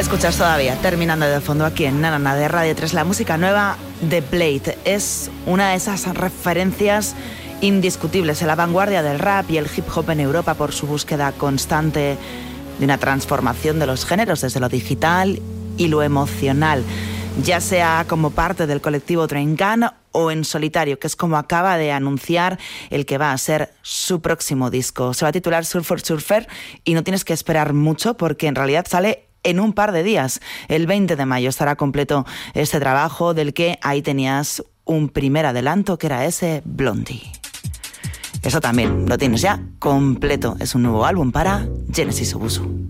Escuchas todavía, terminando de fondo aquí en Nanana de Radio 3, la música nueva de Blade. Es una de esas referencias indiscutibles en la vanguardia del rap y el hip hop en Europa por su búsqueda constante de una transformación de los géneros desde lo digital y lo emocional, ya sea como parte del colectivo Train Gun o en solitario, que es como acaba de anunciar el que va a ser su próximo disco. Se va a titular Surfer Surfer y no tienes que esperar mucho porque en realidad sale en un par de días. El 20 de mayo estará completo este trabajo del que ahí tenías un primer adelanto, que era ese Blondie. Eso también lo tienes ya completo. Es un nuevo álbum para Genesis Owusu.